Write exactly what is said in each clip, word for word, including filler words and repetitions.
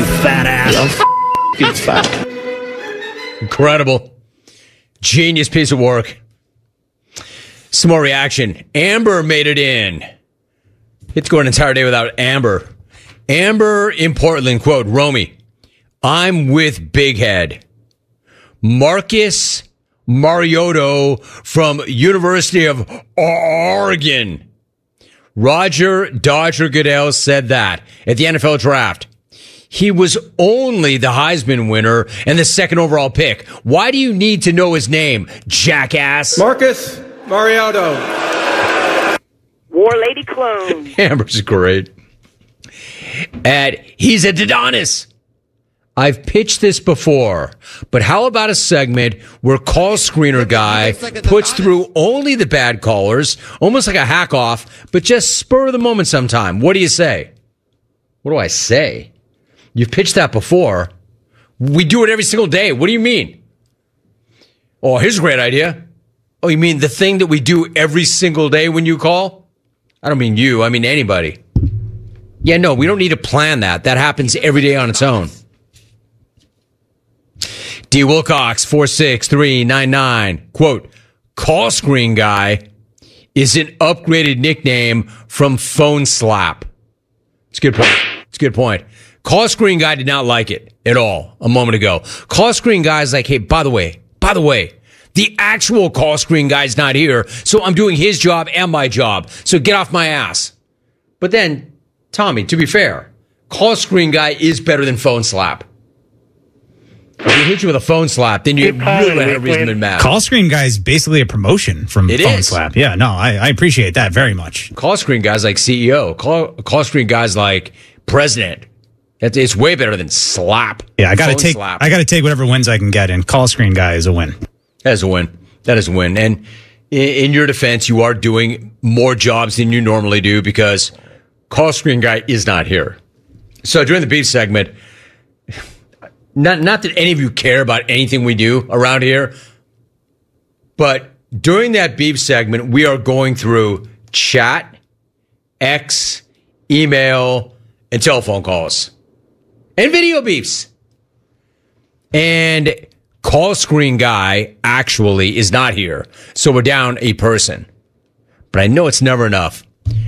fat ass. Yeah, f- fat. Incredible. Genius piece of work. Some more reaction. Amber made it in. It's going an entire day without Amber. Amber in Portland, quote, Romy, I'm with Big Head. Marcus Mariota from University of Oregon. Roger Dodger Goodell said that at the N F L draft. He was only the Heisman winner and the second overall pick. Why do you need to know his name, jackass? Marcus Mariota. War Lady Clone. Amber's great. And he's a Adonis. I've pitched this before, but how about a segment where call screener guy puts through only the bad callers, almost like a hack off, but just spur of the moment sometime? What do you say? What do I say? You've pitched that before. We do it every single day. What do you mean? Oh, here's a great idea. Oh, you mean the thing that we do every single day when you call? I don't mean you. I mean anybody. Yeah, no, we don't need to plan that. That happens every day on its own. D. Wilcox, four six three nine nine, quote, call screen guy is an upgraded nickname from phone slap. It's a good point. It's a good point. Call screen guy did not like it at all a moment ago. Call screen guy's like, hey, by the way, by the way, the actual call screen guy's not here, so I'm doing his job and my job. So get off my ass. But then, Tommy, to be fair, call screen guy is better than phone slap. If he hit you with a phone slap, then you really had a reason to be mad. Call screen guy is basically a promotion from It phone is. slap. Yeah, no, I, I appreciate that very much. Call screen guys like C E O. Call call screen guys like president. It's, it's way better than slap. Yeah, I got to Phone take slap. I got to take whatever wins I can get, and call screen guy is a win. That is a win. That is a win. And in, in your defense, you are doing more jobs than you normally do because call screen guy is not here. So during the beef segment, not not that any of you care about anything we do around here, but during that beef segment, we are going through chat, X, email, and telephone calls. And video beefs. And call screen guy actually is not here. So we're down a person. But I know it's never enough.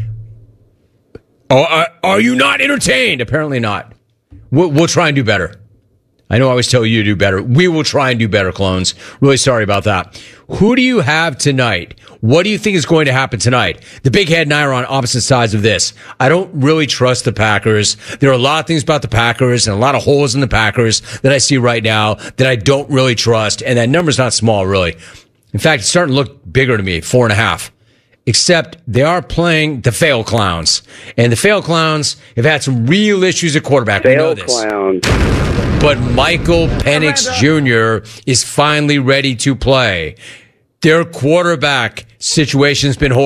Oh, are, are you not entertained? Apparently not. We'll, we'll try and do better. I know I always tell you to do better. We will try and do better, clones. Really sorry about that. Who do you have tonight? What do you think is going to happen tonight? The Big Head and I are on opposite sides of this. I don't really trust the Packers. There are a lot of things about the Packers and a lot of holes in the Packers that I see right now that I don't really trust. And that number's not small, really. In fact, it's starting to look bigger to me, four and a half. Except they are playing the fail clowns. And the fail clowns have had some real issues at quarterback. Fail we know this. clowns. But Michael Penix Junior is finally ready to play. Their quarterback situation's been horrible.